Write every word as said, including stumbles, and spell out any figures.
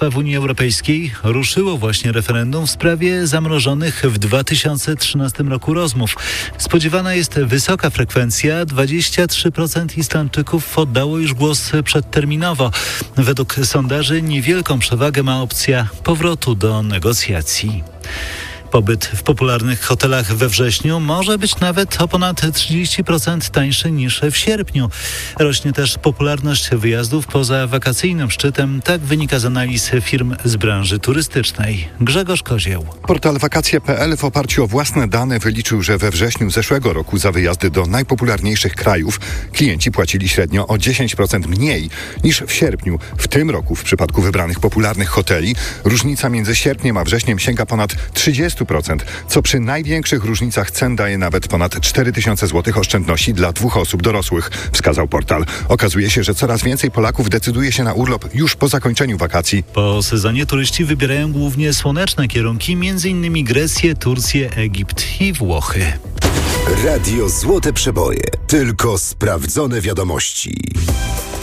członkostwa w Unii Europejskiej ruszyło właśnie referendum w sprawie zamrożonych w dwa tysiące trzynastym roku rozmów. Spodziewana jest wysoka frekwencja. dwadzieścia trzy procent Islandczyków oddało już głos przedterminowo. Według sondaży niewielką przewagę ma opcja powrotu do negocjacji. Pobyt w popularnych hotelach we wrześniu może być nawet o ponad trzydzieści procent tańszy niż w sierpniu. Rośnie też popularność wyjazdów poza wakacyjnym szczytem. Tak wynika z analiz firm z branży turystycznej. Grzegorz Kozieł. Portal wakacje kropka pe el w oparciu o własne dane wyliczył, że we wrześniu zeszłego roku za wyjazdy do najpopularniejszych krajów klienci płacili średnio o dziesięć procent mniej niż w sierpniu. W tym roku w przypadku wybranych popularnych hoteli różnica między sierpniem a wrześniem sięga ponad trzydzieści procent, co przy największych różnicach cen daje nawet ponad cztery tysiące złotych oszczędności dla dwóch osób dorosłych, wskazał portal. Okazuje się, że coraz więcej Polaków decyduje się na urlop już po zakończeniu wakacji. Po sezonie turyści wybierają głównie słoneczne kierunki, m.in. Grecję, Turcję, Egipt i Włochy. Radio Złote Przeboje. Tylko sprawdzone wiadomości.